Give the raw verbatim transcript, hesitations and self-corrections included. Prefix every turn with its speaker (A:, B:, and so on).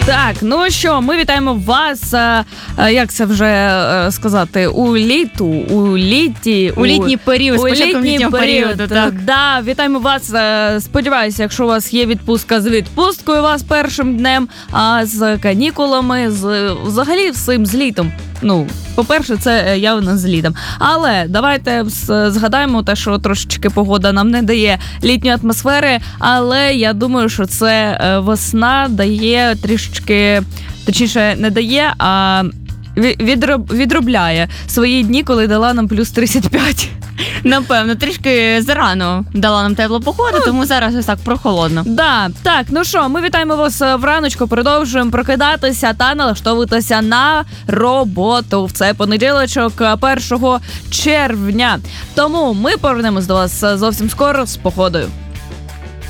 A: Так, ну що, ми вітаємо вас, е, е, як це вже е, сказати, у літу, у літі.
B: У літній період,
A: у
B: з початком літнього періоду, так.
A: Да, вітаємо вас, е, сподіваюся, якщо у вас є відпустка з відпусткою вас першим днем, а з канікулами, з взагалі всім, з літом. Ну, по-перше, це явно з літом. Але давайте згадаємо те, що трошечки погода нам не дає літньої атмосфери, але я думаю, що це весна дає трішечки, точніше, не дає, а відроб, відробляє свої дні, коли дала нам плюс тридцять п'ять.
B: Напевно, трішки зарано дала нам теплу погоду, ну, тому зараз ось так прохолодно.
A: Да, так, ну що, ми вітаємо вас враночку, продовжуємо прокидатися та налаштовуватися на роботу. В цей понеділочок, першого червня. Тому ми повернемось до вас зовсім скоро з погодою.